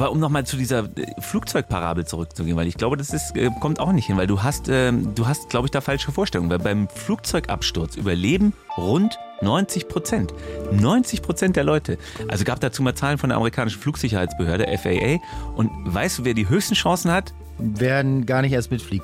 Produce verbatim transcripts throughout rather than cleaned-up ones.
Aber um nochmal zu dieser äh, Flugzeugparabel zurückzugehen, weil ich glaube, das ist, äh, kommt auch nicht hin, weil du hast, äh, du hast, glaube ich, da falsche Vorstellungen, weil beim Flugzeugabsturz überleben rund neunzig Prozent. neunzig Prozent der Leute. Also gab dazu mal Zahlen von der amerikanischen Flugsicherheitsbehörde, F A A. Und weißt du, wer die höchsten Chancen hat? Werden gar nicht erst mitfliegt.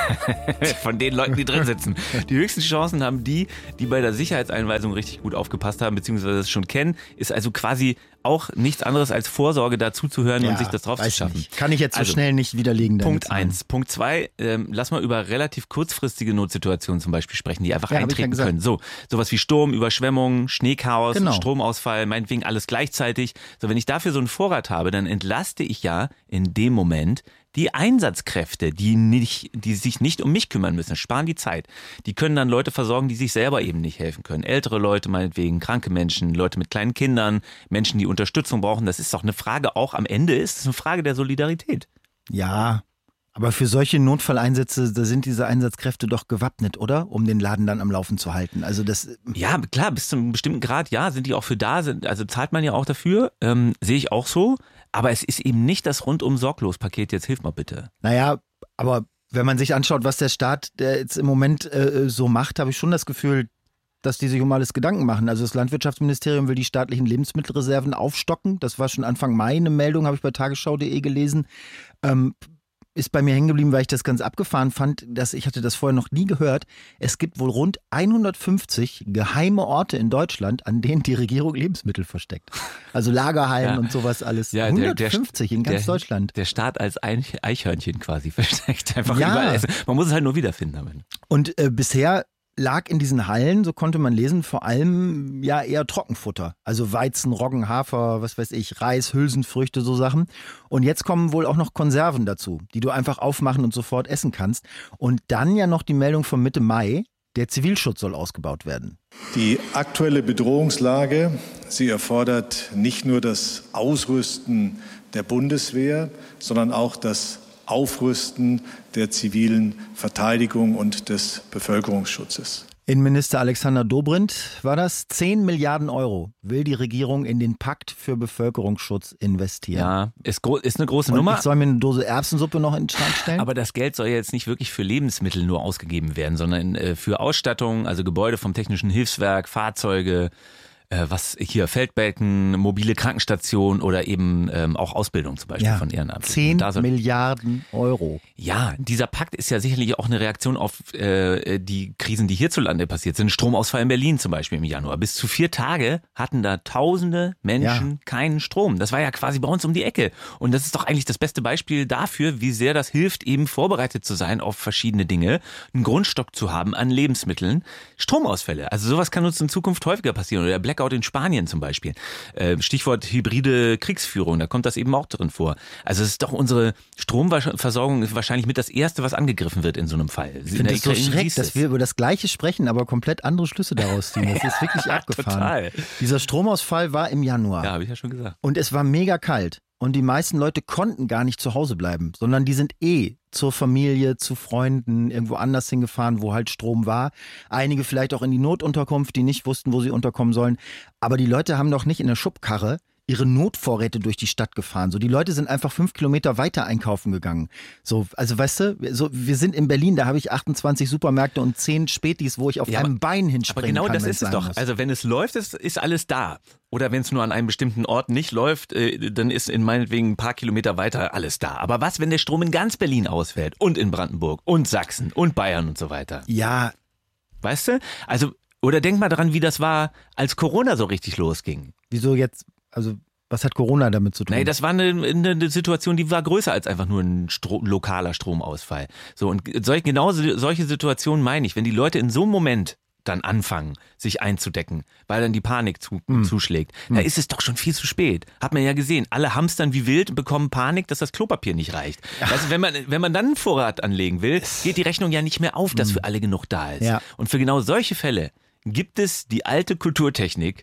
Von den Leuten, die drin sitzen. Die höchsten Chancen haben die, die bei der Sicherheitseinweisung richtig gut aufgepasst haben, beziehungsweise das schon kennen. Ist also quasi auch nichts anderes als Vorsorge, dazu zu hören ja, und sich das drauf zu schaffen. Nicht. Kann ich jetzt so also, schnell nicht widerlegen. Punkt eins. Punkt zwei, ähm, lass mal über relativ kurzfristige Notsituationen zum Beispiel sprechen, die einfach ja, eintreten ja können. So, sowas wie Sturm, Überschwemmung, Schneechaos, genau. Stromausfall, meinetwegen alles gleichzeitig. So, wenn ich dafür so einen Vorrat habe, dann entlaste ich ja in dem Moment die Einsatzkräfte, die nicht, die sich nicht um mich kümmern müssen, sparen die Zeit. Die können dann Leute versorgen, die sich selber eben nicht helfen können. Ältere Leute meinetwegen, kranke Menschen, Leute mit kleinen Kindern, Menschen, die Unterstützung brauchen. Das ist doch eine Frage, auch am Ende ist es eine Frage der Solidarität. Ja, aber für solche Notfalleinsätze, da sind diese Einsatzkräfte doch gewappnet, oder? Um den Laden dann am Laufen zu halten. Also das. Ja, klar, bis zu einem bestimmten Grad, ja, sind die auch für da, sind, also zahlt man ja auch dafür, ähm, sehe ich auch so. Aber es ist eben nicht das Rundum-Sorglos-Paket, jetzt hilf mal bitte. Naja, aber wenn man sich anschaut, was der Staat der jetzt im Moment äh, so macht, habe ich schon das Gefühl, dass die sich um alles Gedanken machen. Also das Landwirtschaftsministerium will die staatlichen Lebensmittelreserven aufstocken. Das war schon Anfang Mai eine Meldung, habe ich bei tagesschau punkt de gelesen. Ähm, ist bei mir hängen geblieben, weil ich das ganz abgefahren fand, dass ich hatte das vorher noch nie gehört. Es gibt wohl rund hundertfünfzig geheime Orte in Deutschland, an denen die Regierung Lebensmittel versteckt. Also Lagerhallen ja. und sowas alles. Ja, hundertfünfzig der, der, in ganz der, Deutschland. Der Staat als Eichhörnchen quasi versteckt. Einfach ja. überall. Also man muss es halt nur wiederfinden damit. Und äh, bisher lag in diesen Hallen, so konnte man lesen, vor allem ja eher Trockenfutter. Also Weizen, Roggen, Hafer, was weiß ich, Reis, Hülsenfrüchte, so Sachen. Und jetzt kommen wohl auch noch Konserven dazu, die du einfach aufmachen und sofort essen kannst. Und dann ja noch die Meldung von Mitte Mai, der Zivilschutz soll ausgebaut werden. Die aktuelle Bedrohungslage, sie erfordert nicht nur das Ausrüsten der Bundeswehr, sondern auch das Aufrüsten der zivilen Verteidigung und des Bevölkerungsschutzes. Innenminister Alexander Dobrindt war das. zehn Milliarden Euro will die Regierung in den Pakt für Bevölkerungsschutz investieren. Ja, ist, gro- ist eine große und Nummer. Ich soll mir eine Dose Erbsensuppe noch in den Schrank stellen. Aber das Geld soll jetzt nicht wirklich für Lebensmittel nur ausgegeben werden, sondern äh, für Ausstattung, also Gebäude vom Technischen Hilfswerk, Fahrzeuge, was hier Feldbecken, mobile Krankenstation oder eben ähm, auch Ausbildung zum Beispiel ja, von Ehrenamtlichen. zehn Da soll, Milliarden Euro. Ja, dieser Pakt ist ja sicherlich auch eine Reaktion auf äh, die Krisen, die hierzulande passiert sind. Stromausfall in Berlin zum Beispiel im Januar. Bis zu vier Tage hatten da tausende Menschen ja. keinen Strom. Das war ja quasi bei uns um die Ecke. Und das ist doch eigentlich das beste Beispiel dafür, wie sehr das hilft, eben vorbereitet zu sein auf verschiedene Dinge, einen Grundstock zu haben an Lebensmitteln. Stromausfälle, also sowas kann uns in Zukunft häufiger passieren. Oder der Blackout in Spanien zum Beispiel. Stichwort hybride Kriegsführung, da kommt das eben auch drin vor. Also es ist doch unsere Stromversorgung ist wahrscheinlich mit das Erste, was angegriffen wird in so einem Fall. Ich finde es so schrecklich, dass wir über das Gleiche sprechen, aber komplett andere Schlüsse daraus ziehen. Das ist wirklich abgefahren. Total. Dieser Stromausfall war im Januar. Ja, habe ich ja schon gesagt. Und es war mega kalt. Und die meisten Leute konnten gar nicht zu Hause bleiben, sondern die sind eh zur Familie, zu Freunden, irgendwo anders hingefahren, wo halt Strom war. Einige vielleicht auch in die Notunterkunft, die nicht wussten, wo sie unterkommen sollen. Aber die Leute haben doch nicht in der Schubkarre ihre Notvorräte durch die Stadt gefahren. So, die Leute sind einfach fünf Kilometer weiter einkaufen gegangen. So, also weißt du, so, wir sind in Berlin, da habe ich achtundzwanzig Supermärkte und zehn Spätis, wo ich auf ja, einem aber, Bein hinspringen kann. Aber genau kann, das ist es doch. Muss. Also wenn es läuft, ist, ist alles da. Oder wenn es nur an einem bestimmten Ort nicht läuft, äh, dann ist in meinetwegen ein paar Kilometer weiter alles da. Aber was, wenn der Strom in ganz Berlin ausfällt und in Brandenburg und Sachsen und Bayern und so weiter? Ja. Weißt du? Also, oder denk mal dran, wie das war, als Corona so richtig losging. Wieso jetzt, also was hat Corona damit zu tun? Nee, das war eine, eine Situation, die war größer als einfach nur ein Stro- lokaler Stromausfall. So, und solch, genau solche Situationen meine ich, wenn die Leute in so einem Moment dann anfangen, sich einzudecken, weil dann die Panik zu, mm. zuschlägt. Da mm. ist es doch schon viel zu spät. Hat man ja gesehen. Alle hamstern wie wild und bekommen Panik, dass das Klopapier nicht reicht. Also wenn man, wenn man dann einen Vorrat anlegen will, geht die Rechnung ja nicht mehr auf, dass mm. für alle genug da ist. Ja. Und für genau solche Fälle gibt es die alte Kulturtechnik,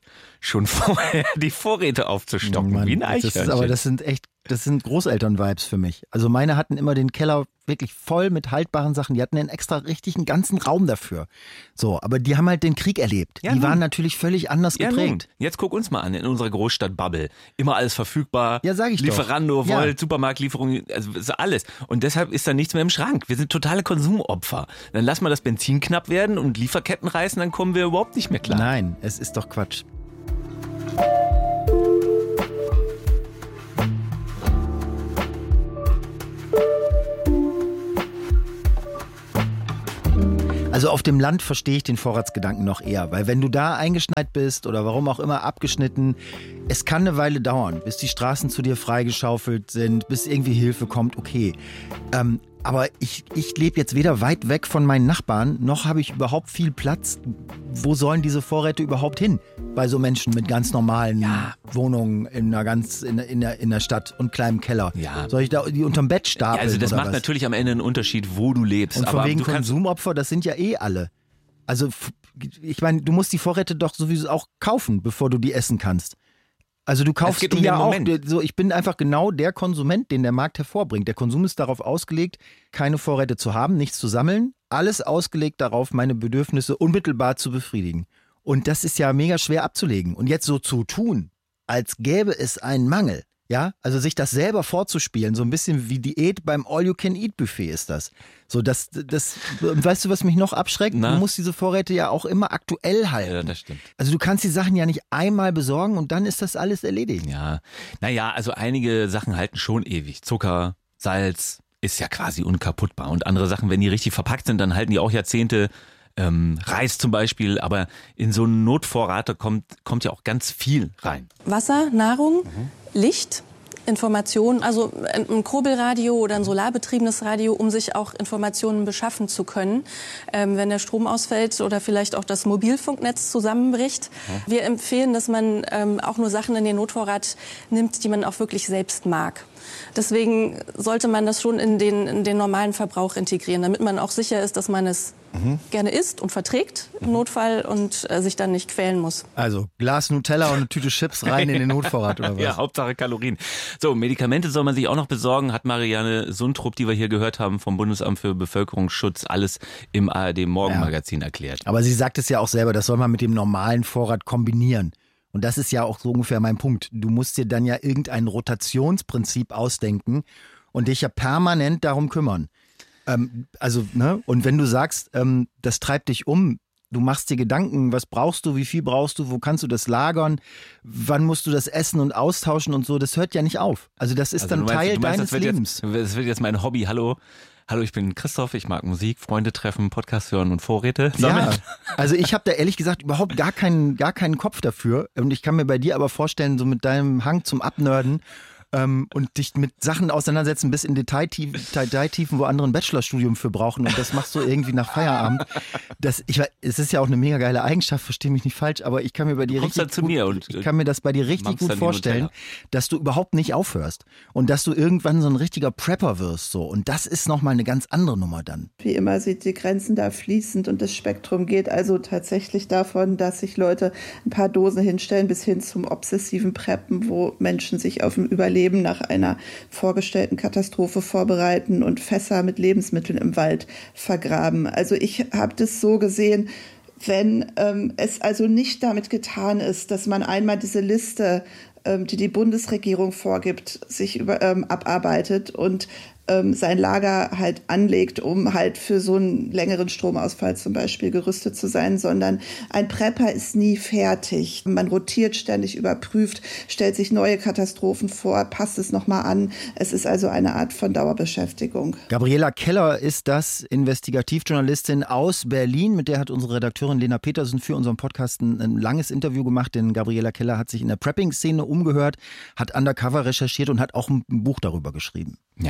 schon vorher die Vorräte aufzustocken, Mann, wie ein das Eichhörnchen. ist, aber das sind echt, das sind Großeltern-Vibes für mich. Also meine hatten immer den Keller wirklich voll mit haltbaren Sachen. Die hatten einen extra richtigen ganzen Raum dafür. So, aber die haben halt den Krieg erlebt. Ja, die nun. waren natürlich völlig anders Ja, geprägt. nun. Jetzt guck uns mal an, in unserer Großstadt-Bubble. Immer alles verfügbar. Ja, sag ich doch. Lieferando, Ja. Volt, Supermarktlieferung, also ist alles. Und deshalb ist da nichts mehr im Schrank. Wir sind totale Konsumopfer. Dann lass mal das Benzin knapp werden und Lieferketten reißen, dann kommen wir überhaupt nicht mehr klar. Nein, es ist doch Quatsch. Also auf dem Land verstehe ich den Vorratsgedanken noch eher, weil wenn du da eingeschneit bist oder warum auch immer abgeschnitten, es kann eine Weile dauern, bis die Straßen zu dir freigeschaufelt sind, bis irgendwie Hilfe kommt, okay. Ähm, aber ich, ich lebe jetzt weder weit weg von meinen Nachbarn, noch habe ich überhaupt viel Platz. Wo sollen diese Vorräte überhaupt hin? Bei so Menschen mit ganz normalen Ja. Wohnungen in einer, ganz, in, in, der, in der Stadt und kleinem Keller. Ja. Soll ich da die unterm Bett Ja, stapeln? also das oder macht was? natürlich am Ende einen Unterschied, wo du lebst. Und von aber wegen du kannst Konsumopfer, das sind ja eh alle. Also f- ich meine, du musst die Vorräte doch sowieso auch kaufen, bevor du die essen kannst. Also du kaufst geht die um den ja auch. Moment. So, ich bin einfach genau der Konsument, den der Markt hervorbringt. Der Konsum ist darauf ausgelegt, keine Vorräte zu haben, nichts zu sammeln. Alles ausgelegt darauf, meine Bedürfnisse unmittelbar zu befriedigen. Und das ist ja mega schwer abzulegen. Und jetzt so zu tun, als gäbe es einen Mangel. Ja, also sich das selber vorzuspielen, so ein bisschen wie Diät beim All-You-Can-Eat-Buffet ist das. So, das, das, und weißt du, was mich noch abschreckt? Na? Du musst diese Vorräte ja auch immer aktuell halten. Ja, das stimmt. Also du kannst die Sachen ja nicht einmal besorgen und dann ist das alles erledigt. Ja, naja, also einige Sachen halten schon ewig. Zucker, Salz ist ja quasi unkaputtbar. Und andere Sachen, wenn die richtig verpackt sind, dann halten die auch Jahrzehnte. Ähm, Reis zum Beispiel, aber in so einen Notvorrat kommt, kommt ja auch ganz viel rein. Wasser, Nahrung, Licht, Informationen, also ein ein Kurbelradio oder ein solarbetriebenes Radio, um sich auch Informationen beschaffen zu können, ähm, wenn der Strom ausfällt oder vielleicht auch das Mobilfunknetz zusammenbricht. Wir empfehlen, dass man ähm, auch nur Sachen in den Notvorrat nimmt, die man auch wirklich selbst mag. Deswegen sollte man das schon in den, in den normalen Verbrauch integrieren, damit man auch sicher ist, dass man es mhm. gerne isst und verträgt im Notfall und äh, sich dann nicht quälen muss. Also Glas Nutella und eine Tüte Chips rein in den Notvorrat oder was? Ja, Hauptsache Kalorien. So, Medikamente soll man sich auch noch besorgen, hat Marianne Sundrup, die wir hier gehört haben, vom Bundesamt für Bevölkerungsschutz, alles im A R D Morgenmagazin erklärt. Aber sie sagt es ja auch selber, das soll man mit dem normalen Vorrat kombinieren. Und das ist ja auch so ungefähr mein Punkt. Du musst dir dann ja irgendein Rotationsprinzip ausdenken und dich ja permanent darum kümmern. Ähm, also, ne? Und wenn du sagst, ähm, das treibt dich um, du machst dir Gedanken, was brauchst du, wie viel brauchst du, wo kannst du das lagern, wann musst du das essen und austauschen und so, das hört ja nicht auf. Also das ist Also dann du meinst, Teil du meinst, deines das wird Lebens. Jetzt, das wird jetzt mein Hobby. Hallo. Hallo, ich bin Christoph, ich mag Musik, Freunde treffen, Podcast hören und Vorräte sammeln. Ja, also ich habe da ehrlich gesagt überhaupt gar keinen, gar keinen Kopf dafür. Und ich kann mir bei dir aber vorstellen, so mit deinem Hang zum Abnörden ähm, und dich mit Sachen auseinandersetzen bis in Detailtiefen, Detailtiefen, wo andere ein Bachelorstudium für brauchen. Und das machst du irgendwie nach Feierabend. Das, ich, es ist ja auch eine mega geile Eigenschaft, versteh mich nicht falsch, aber ich kann mir bei dir Du kommst richtig dann zu gut, mir und, ich kann mir das bei dir richtig machst gut dann die vorstellen, Nutella. dass du überhaupt nicht aufhörst. Und dass du irgendwann so ein richtiger Prepper wirst. So. Und das ist nochmal eine ganz andere Nummer dann. Wie immer sind die Grenzen da fließend und das Spektrum geht also tatsächlich davon, dass sich Leute ein paar Dosen hinstellen, bis hin zum obsessiven Preppen, wo Menschen sich auf ein Überleben nach einer vorgestellten Katastrophe vorbereiten und Fässer mit Lebensmitteln im Wald vergraben. Also ich habe das so gesehen, wenn ähm, es also nicht damit getan ist, dass man einmal diese Liste, ähm, die die Bundesregierung vorgibt, sich über, ähm, abarbeitet und ähm, sein Lager halt anlegt, um halt für so einen längeren Stromausfall zum Beispiel gerüstet zu sein, sondern ein Prepper ist nie fertig. Man rotiert ständig, überprüft, stellt sich neue Katastrophen vor, passt es nochmal an. Es ist also eine Art von Dauerbeschäftigung. Gabriela Keller ist das, Investigativjournalistin aus Berlin. Mit der hat unsere Redakteurin Lena Petersen für unseren Podcast ein, ein langes Interview gemacht, denn Gabriela Keller hat sich in der Prepping-Szene umgehört, hat undercover recherchiert und hat auch ein Buch darüber geschrieben. Ja,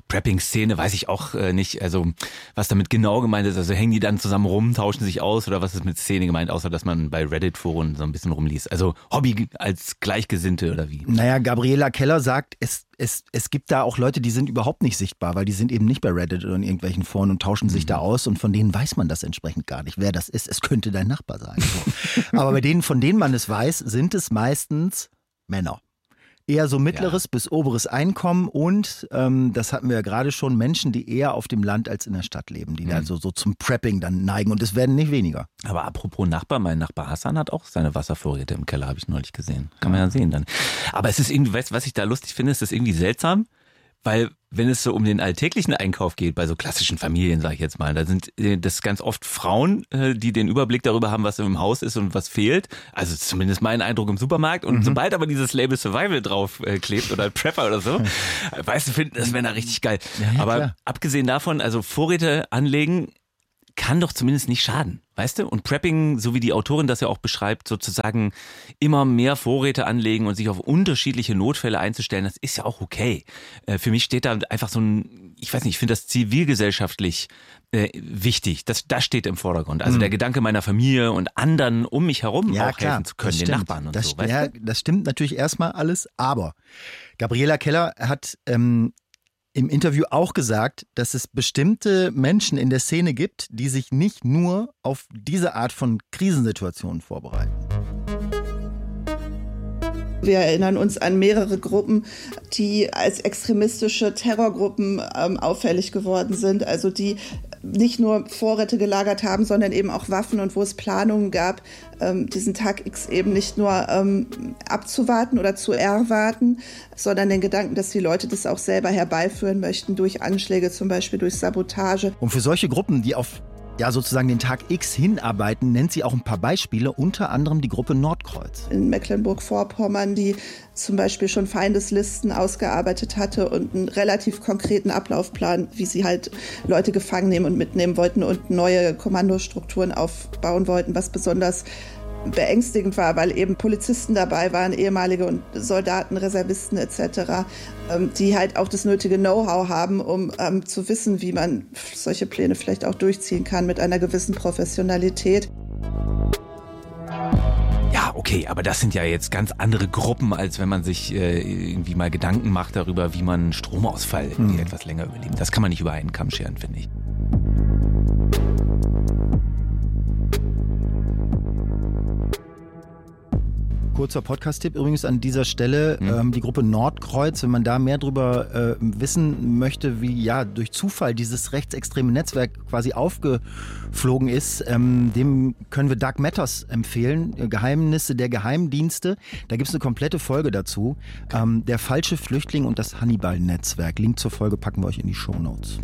Prepping-Szene weiß ich auch äh, nicht, also was damit genau gemeint ist. Also hängen die dann zusammen rum, tauschen sich aus oder was ist mit Szene gemeint, außer dass man bei Reddit-Foren so ein bisschen rumliest. Also Hobby als Gleichgesinnte oder wie? Naja, Gabriela Keller sagt, es, es, es gibt da auch Leute, die sind überhaupt nicht sichtbar, weil die sind eben nicht bei Reddit oder in irgendwelchen Foren und tauschen sich mhm. da aus und von denen weiß man das entsprechend gar nicht, wer das ist. Es könnte dein Nachbar sein. So. Aber bei denen, von denen man es weiß, sind es meistens Männer. Eher so mittleres ja. bis oberes Einkommen und, ähm, das hatten wir ja gerade schon, Menschen, die eher auf dem Land als in der Stadt leben, die mhm. also so zum Prepping dann neigen und es werden nicht weniger. Aber apropos Nachbar, mein Nachbar Hassan hat auch seine Wasservorräte im Keller, habe ich neulich gesehen. Kann man ja sehen dann. Aber es ist irgendwie, weißt du, was ich da lustig finde, ist das irgendwie seltsam, weil wenn es so um den alltäglichen Einkauf geht, bei so klassischen Familien, sage ich jetzt mal, da sind das ganz oft Frauen, die den Überblick darüber haben, was im Haus ist und was fehlt. Also zumindest mein Eindruck im Supermarkt. Und mhm. sobald aber dieses Label Survival drauf äh, klebt oder Prepper oder so, weißt du, finden das Männer richtig geil. Ja, ja, aber klar. Abgesehen davon, also Vorräte anlegen kann doch zumindest nicht schaden, weißt du? Und Prepping, so wie die Autorin das ja auch beschreibt, sozusagen immer mehr Vorräte anlegen und sich auf unterschiedliche Notfälle einzustellen, das ist ja auch okay. Äh, für mich steht da einfach so ein, ich weiß nicht, ich finde das zivilgesellschaftlich äh, wichtig. Das, das steht im Vordergrund. Also mhm. der Gedanke meiner Familie und anderen um mich herum ja, auch klar, helfen zu können, den Nachbarn und das, so. Weißt ja, du? Das stimmt natürlich erstmal alles, aber Gabriela Keller hat ähm, im Interview auch gesagt, dass es bestimmte Menschen in der Szene gibt, die sich nicht nur auf diese Art von Krisensituationen vorbereiten. Wir erinnern uns an mehrere Gruppen, die als extremistische Terrorgruppen ähm, auffällig geworden sind, also die nicht nur Vorräte gelagert haben, sondern eben auch Waffen und wo es Planungen gab, ähm, diesen Tag X eben nicht nur ähm, abzuwarten oder zu erwarten, sondern den Gedanken, dass die Leute das auch selber herbeiführen möchten durch Anschläge, zum Beispiel durch Sabotage. Und für solche Gruppen, die auf ja sozusagen den Tag X hinarbeiten, nennt sie auch ein paar Beispiele, unter anderem die Gruppe Nordkreuz. In Mecklenburg-Vorpommern, die zum Beispiel schon Feindeslisten ausgearbeitet hatte und einen relativ konkreten Ablaufplan, wie sie halt Leute gefangen nehmen und mitnehmen wollten und neue Kommandostrukturen aufbauen wollten, was besonders beängstigend war, weil eben Polizisten dabei waren, ehemalige und Soldaten, Reservisten et cetera, die halt auch das nötige Know-how haben, um ähm, zu wissen, wie man solche Pläne vielleicht auch durchziehen kann mit einer gewissen Professionalität. Ja, okay, aber das sind ja jetzt ganz andere Gruppen, als wenn man sich äh, irgendwie mal Gedanken macht darüber, wie man Stromausfall irgendwie hm. etwas länger überlebt. Das kann man nicht über einen Kamm scheren, finde ich. Kurzer Podcast-Tipp übrigens an dieser Stelle, mhm. ähm, die Gruppe Nordkreuz, wenn man da mehr drüber äh, wissen möchte, wie ja durch Zufall dieses rechtsextreme Netzwerk quasi aufgeflogen ist, ähm, dem können wir Dark Matters empfehlen, Geheimnisse der Geheimdienste. Da gibt es eine komplette Folge dazu. Okay. Ähm, der falsche Flüchtling und das Hannibal-Netzwerk. Link zur Folge packen wir euch in die Shownotes.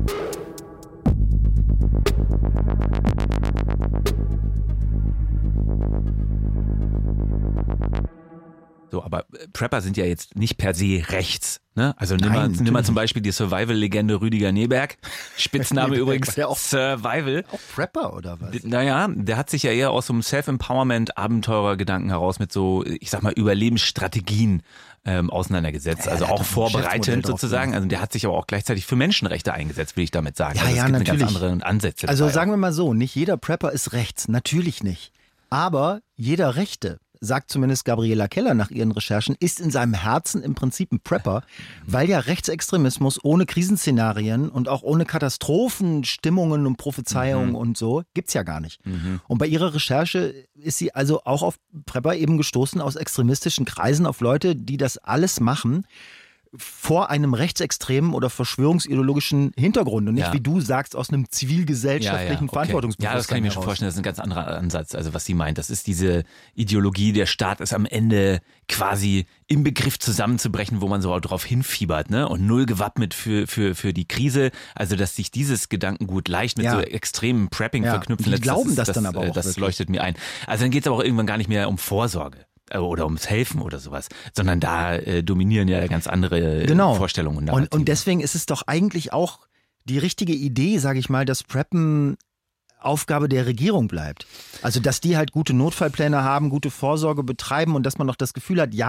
So, aber Prepper sind ja jetzt nicht per se rechts, ne? Also nimm, Nein, mal, nimm mal zum Beispiel die Survival-Legende Rüdiger Neberg, Spitzname übrigens auch Survival. Auch Prepper oder was? Naja, der hat sich ja eher aus so einem Self-Empowerment-Abenteurer-Gedanken heraus mit so, ich sag mal, Überlebensstrategien ähm, auseinandergesetzt, ja, also auch vorbereitend sozusagen. Also der hat sich aber auch gleichzeitig für Menschenrechte eingesetzt, will ich damit sagen. Ja, also ja, es gibt natürlich. Eine ganz andere Ansätze. Also sagen wir mal so, nicht jeder Prepper ist rechts, natürlich nicht. Aber jeder Rechte, sagt zumindest Gabriela Keller nach ihren Recherchen, ist in seinem Herzen im Prinzip ein Prepper, weil ja Rechtsextremismus ohne Krisenszenarien und auch ohne Katastrophenstimmungen und Prophezeiungen mhm. und so gibt's ja gar nicht. Mhm. Und bei ihrer Recherche ist sie also auch auf Prepper eben gestoßen aus extremistischen Kreisen, auf Leute, die das alles machen vor einem rechtsextremen oder verschwörungsideologischen Hintergrund und nicht, ja. wie du sagst, aus einem zivilgesellschaftlichen ja, ja, okay. Verantwortungsbewusstsein. Ja, das kann ich mir schon vorstellen, das ist ein ganz anderer Ansatz, also was sie meint. Das ist diese Ideologie, der Staat ist am Ende quasi im Begriff zusammenzubrechen, wo man so drauf hinfiebert, ne? Und null gewappnet für, für, für die Krise. Also, dass sich dieses Gedankengut leicht mit ja. so extremen Prepping ja. verknüpfen lässt. Die glauben das, das, das dann aber auch. Das wirklich. leuchtet mir ein. Also dann geht es aber auch irgendwann gar nicht mehr um Vorsorge oder ums Helfen oder sowas, sondern da äh, dominieren ja ganz andere genau. Vorstellungen. Und, und deswegen ist es doch eigentlich auch die richtige Idee, sage ich mal, dass Preppen Aufgabe der Regierung bleibt. Also dass die halt gute Notfallpläne haben, gute Vorsorge betreiben und dass man noch das Gefühl hat, ja,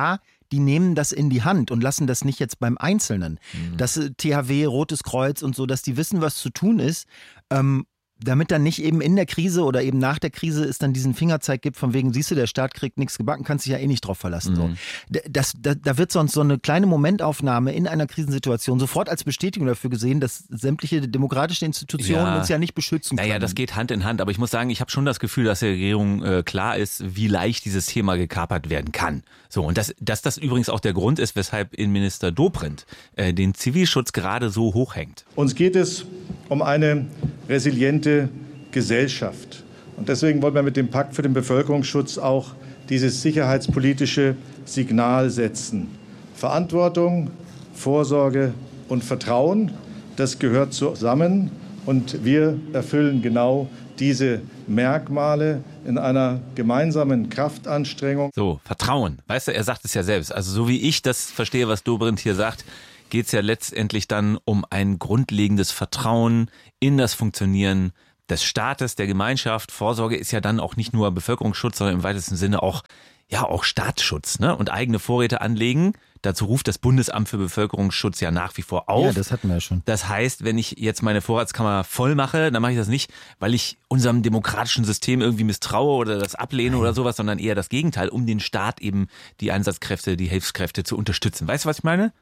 die nehmen das in die Hand und lassen das nicht jetzt beim Einzelnen. Mhm. Das T H W, Rotes Kreuz und so, dass die wissen, was zu tun ist, ähm, damit dann nicht eben in der Krise oder eben nach der Krise es dann diesen Fingerzeig gibt, von wegen, siehst du, der Staat kriegt nichts gebacken, kannst dich ja eh nicht drauf verlassen. Mhm. So. Das, da, da wird sonst so eine kleine Momentaufnahme in einer Krisensituation sofort als Bestätigung dafür gesehen, dass sämtliche demokratische Institutionen ja. uns ja nicht beschützen können. Naja, das geht Hand in Hand, aber ich muss sagen, ich habe schon das Gefühl, dass der Regierung äh, klar ist, wie leicht dieses Thema gekapert werden kann. So, und dass, dass das übrigens auch der Grund ist, weshalb Innenminister Dobrindt äh, den Zivilschutz gerade so hochhängt. Uns geht es um eine resiliente Gesellschaft. Und deswegen wollen wir mit dem Pakt für den Bevölkerungsschutz auch dieses sicherheitspolitische Signal setzen. Verantwortung, Vorsorge und Vertrauen, das gehört zusammen. Und wir erfüllen genau diese Merkmale in einer gemeinsamen Kraftanstrengung. So, Vertrauen. Weißt du, er sagt es ja selbst. Also so wie ich das verstehe, was Dobrindt hier sagt, geht es ja letztendlich dann um ein grundlegendes Vertrauen in das Funktionieren des Staates, der Gemeinschaft. Vorsorge ist ja dann auch nicht nur Bevölkerungsschutz, sondern im weitesten Sinne auch, ja, auch Staatsschutz, ne? Und eigene Vorräte anlegen. Dazu ruft das Bundesamt für Bevölkerungsschutz ja nach wie vor auf. Ja, das hatten wir ja schon. Das heißt, wenn ich jetzt meine Vorratskammer voll mache, dann mache ich das nicht, weil ich unserem demokratischen System irgendwie misstraue oder das ablehne oder sowas, sondern eher das Gegenteil, um den Staat eben die Einsatzkräfte, die Hilfskräfte zu unterstützen. Weißt du, was ich meine?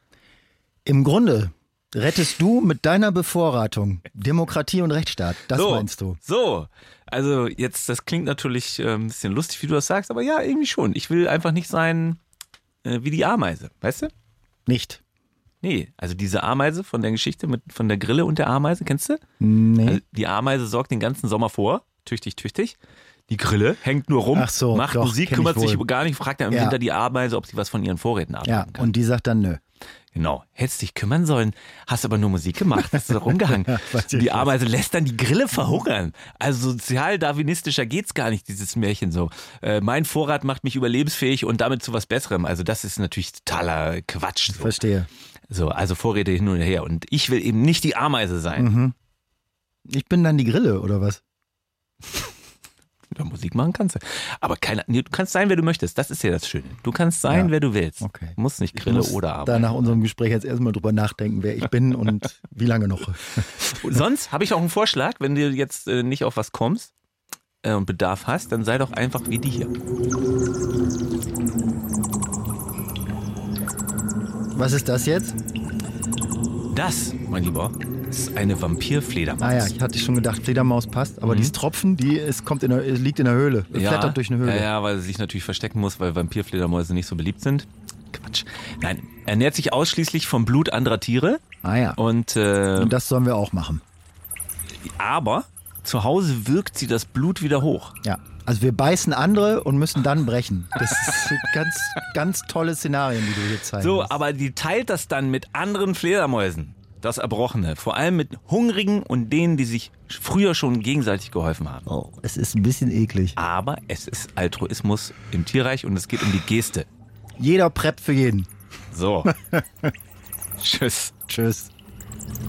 Im Grunde rettest du mit deiner Bevorratung Demokratie und Rechtsstaat. Das so, meinst du? So, also jetzt, das klingt natürlich äh, ein bisschen lustig, wie du das sagst, aber ja, irgendwie schon. Ich will einfach nicht sein äh, wie die Ameise, weißt du? Nicht. Nee, also diese Ameise von der Geschichte mit von der Grille und der Ameise, kennst du? Nee. Also die Ameise sorgt den ganzen Sommer vor, tüchtig, tüchtig. Die Grille hängt nur rum, Ach so, macht doch, Musik, kümmert sich gar nicht, fragt dann im ja. Winter die Ameise, ob sie was von ihren Vorräten abnehmen ja, kann. Ja, und die sagt dann nö. Genau. Hättest dich kümmern sollen, hast aber nur Musik gemacht, hast du da rumgehangen. Die Ameise lässt dann die Grille verhungern. Also sozial-darwinistischer geht's gar nicht, dieses Märchen so. Äh, mein Vorrat macht mich überlebensfähig und damit zu was Besserem. Also das ist natürlich totaler Quatsch. So. Verstehe. So, also Vorräte hin und her. Und ich will eben nicht die Ameise sein. Mhm. Ich bin dann die Grille, oder was? Ja, Musik machen kannst du. Aber keine, du kannst sein, wer du möchtest. Das ist ja das Schöne. Du kannst sein, ja. wer du willst. Okay. Du musst nicht Grille muss oder Arbeit. Da nach unserem Gespräch jetzt erstmal drüber nachdenken, wer ich bin und wie lange noch. Und sonst habe ich auch einen Vorschlag, wenn du jetzt äh, nicht auf was kommst äh, und Bedarf hast, dann sei doch einfach wie die hier. Was ist das jetzt? Das, mein Lieber, ist eine Vampir-Fledermaus. Ah ja, ich hatte schon gedacht, Fledermaus passt, aber mhm. dieses Tropfen, die ist, kommt in der, liegt in der Höhle, ja, flattert durch eine Höhle. Ja, ja, weil sie sich natürlich verstecken muss, weil Vampirfledermäuse nicht so beliebt sind. Quatsch. Nein, er ernährt sich ausschließlich vom Blut anderer Tiere. Ah ja. Und, äh, und das sollen wir auch machen. Aber zu Hause wirkt sie das Blut wieder hoch. Ja. Also wir beißen andere und müssen dann brechen. Das sind ganz, ganz tolle Szenarien, die du hier zeigst. So, aber die teilt das dann mit anderen Fledermäusen, das Erbrochene. Vor allem mit Hungrigen und denen, die sich früher schon gegenseitig geholfen haben. Oh, es ist ein bisschen eklig. Aber es ist Altruismus im Tierreich und es geht um die Geste. Jeder preppt für jeden. So. Tschüss. Tschüss.